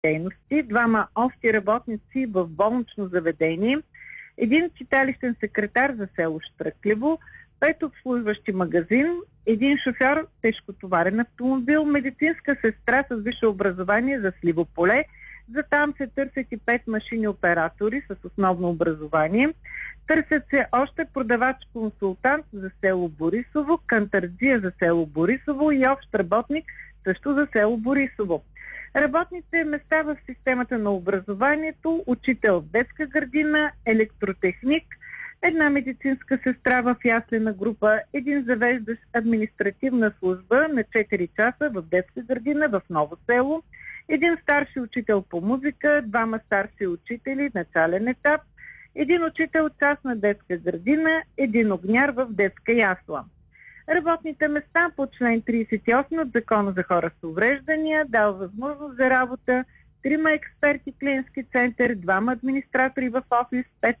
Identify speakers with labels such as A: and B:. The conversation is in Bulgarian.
A: дейности, 2 общи работници в болнично заведение, 1 читалищен секретар за село Щръкливо, 5 обслужващи магазин, 1 шофьор тежкотоварен автомобил, медицинска сестра с висше образование за Сливополе. За там се търсят и 5 машини оператори с основно образование. Търсят се още продавач-консултант за село Борисово, кантарджия за село Борисово и общ работник също за село Борисово. Работните места в системата на образованието: учител в детска градина, електротехник, 1 медицинска сестра в яслена група, 1 завеждащ административна служба на 4 часа в детска градина в Ново село, 1 старши учител по музика, 2 старши учители начален етап, 1 учител частна детска градина, 1 огняр в детска ясла. Работните места по член 38 от Закона за хора с увреждания дава възможност за работа 3 експерти клиентски център, 2 администратори в офис, 5